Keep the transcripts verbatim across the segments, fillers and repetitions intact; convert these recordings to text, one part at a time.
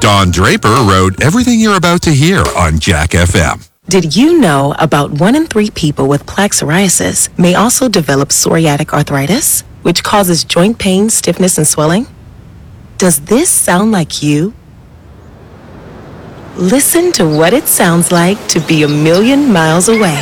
Don Draper wrote everything you're about to hear on Jack F M. Did you know about one in three people with plaque psoriasis may also develop psoriatic arthritis, which causes joint pain, stiffness, and swelling? Does this sound like you? Listen to what it sounds like to be a million miles away.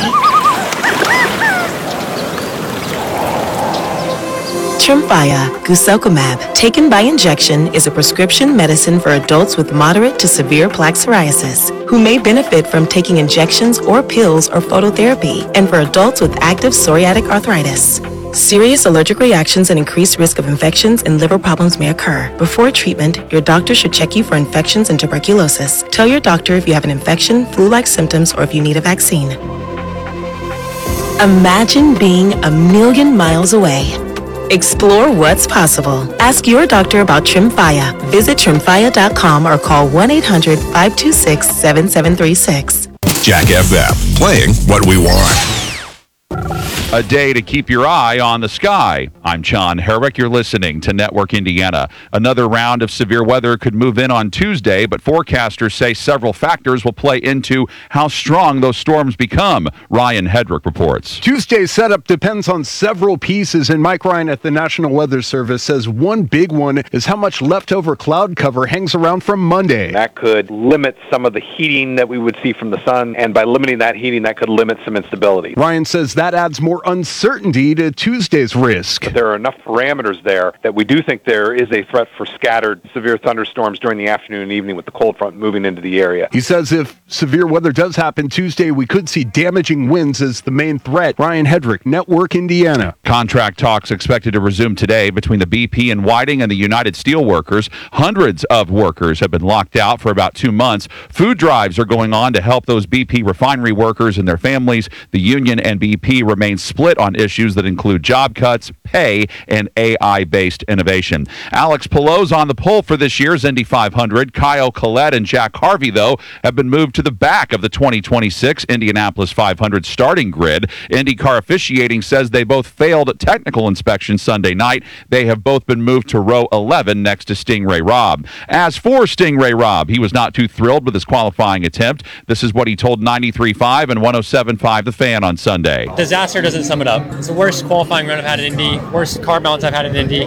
Tremfya guselkumab, taken by injection, is a prescription medicine for adults with moderate to severe plaque psoriasis who may benefit from taking injections or pills or phototherapy, and for adults with active psoriatic arthritis. Serious allergic reactions and increased risk of infections and liver problems may occur. Before treatment, your doctor should check you for infections and tuberculosis. Tell your doctor if you have an infection, flu-like symptoms, or if you need a vaccine. Imagine being a million miles away. Explore what's possible. Ask your doctor about Tremfya. Visit tremfya dot com or call one eight hundred, five two six, seven seven three six. Jack F M, playing what we want. A day to keep your eye on the sky. I'm John Herrick. You're listening to Network Indiana. Another round of severe weather could move in on Tuesday, but forecasters say several factors will play into how strong those storms become. Ryan Hedrick reports. Tuesday's setup depends on several pieces, and Mike Ryan at the National Weather Service says one big one is how much leftover cloud cover hangs around from Monday. That could limit some of the heating that we would see from the sun, and by limiting that heating, that could limit some instability. Ryan says that adds more uncertainty to Tuesday's risk. But there are enough parameters there that we do think there is a threat for scattered severe thunderstorms during the afternoon and evening with the cold front moving into the area. He says if severe weather does happen Tuesday, we could see damaging winds as the main threat. Ryan Hedrick, Network Indiana. Contract talks expected to resume today between the B P in Whiting and the United Steelworkers. Hundreds of workers have been locked out for about two months. Food drives are going on to help those B P refinery workers and their families. The union and B P remain split on issues that include job cuts, pay, and A I-based innovation. Alex Pallou's on the pole for this year's Indy five hundred. Kyle Collette and Jack Harvey, though, have been moved to the back of the twenty twenty-six Indianapolis five hundred starting grid. IndyCar officiating says they both failed technical inspection Sunday night. They have both been moved to row eleven next to Stingray Robb. As for Stingray Robb, he was not too thrilled with his qualifying attempt. This is what he told ninety-three point five and one oh seven point five The Fan on Sunday. Disaster doesn't sum it up. It's the worst qualifying run I've had in Indy, worst car balance I've had in Indy.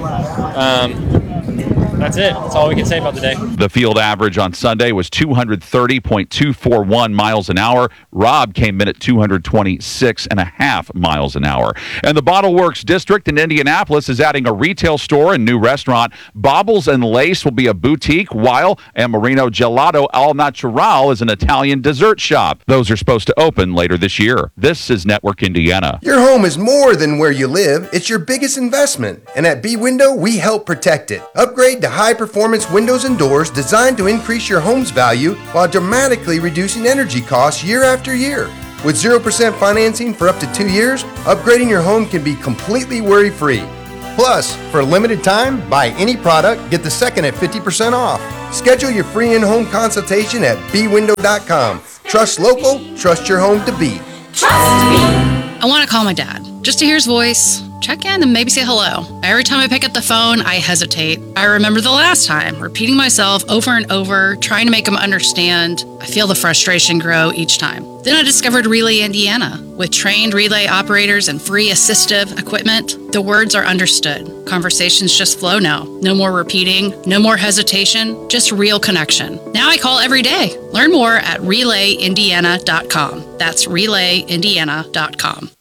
Um, that's it. That's all we can say about the day. The field average on Sunday was two thirty point two four one miles an hour. Robb came in at two twenty-six point five miles an hour. And the Bottle Works District in Indianapolis is adding a retail store and new restaurant. Bobbles and Lace will be a boutique, while Amarino Gelato Al Natural is an Italian dessert shop. Those are supposed to open later this year. This is Network Indiana. Your home is more than where you live. It's your biggest investment. And at B-Window, we help protect it. Upgrade to high-performance windows and doors designed to increase your home's value while dramatically reducing energy costs year after year. With zero percent financing for up to two years, upgrading your home can be completely worry-free. Plus, for a limited time, buy any product, get the second at fifty percent off. Schedule your free in-home consultation at b window dot com. Trust local, trust your home to be. Trust me. I want to call my dad, just to hear his voice, check in, and maybe say hello. Every time I pick up the phone, I hesitate. I remember the last time, repeating myself over and over, trying to make him understand. I feel the frustration grow each time. Then I discovered Relay Indiana. With trained relay operators and free assistive equipment, the words are understood. Conversations just flow now. No more repeating, no more hesitation, just real connection. Now I call every day. Learn more at relay indiana dot com. That's relay indiana dot com.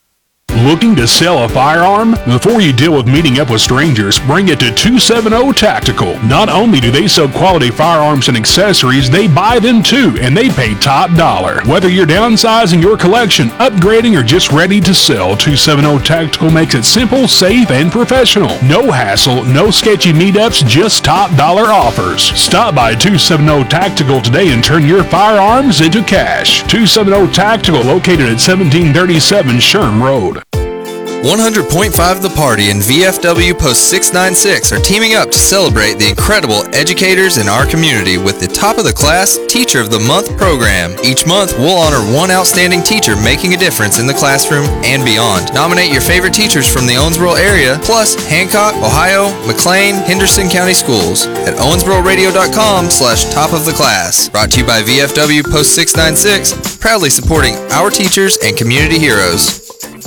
Looking to sell a firearm? Before you deal with meeting up with strangers, bring it to two seventy Tactical. Not only do they sell quality firearms and accessories, they buy them too, and they pay top dollar. Whether you're downsizing your collection, upgrading, or just ready to sell, two seventy Tactical makes it simple, safe, and professional. No hassle, no sketchy meetups, just top dollar offers. Stop by two seventy Tactical today and turn your firearms into cash. two seventy Tactical, located at seventeen thirty-seven Sherm Road. one hundred point five The Party and V F W Post six ninety-six are teaming up to celebrate the incredible educators in our community with the Top of the Class Teacher of the Month program. Each month, we'll honor one outstanding teacher making a difference in the classroom and beyond. Nominate your favorite teachers from the Owensboro area, plus Hancock, Ohio, McLean, Henderson County Schools at owensboro radio dot com slash top of the class. Brought to you by V F W Post six ninety-six, proudly supporting our teachers and community heroes.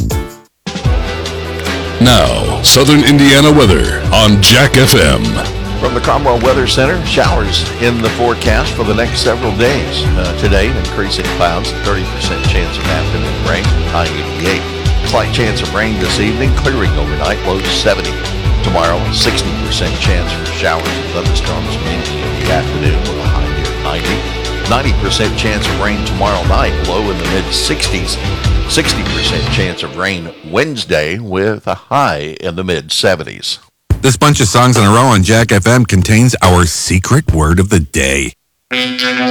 Now, Southern Indiana weather on Jack F M. From the Cromwell Weather Center, showers in the forecast for the next several days. Uh, today, increasing clouds, thirty percent chance of afternoon rain, high eighty-eight. Slight chance of rain this evening, clearing overnight, low seventy. Tomorrow, a sixty percent chance for showers and thunderstorms mainly in the afternoon with a high near ninety. ninety percent chance of rain tomorrow night, low in the mid-sixties. sixty percent chance of rain Wednesday with a high in the mid-seventies. This bunch of songs in a row on Jack F M contains our secret word of the day.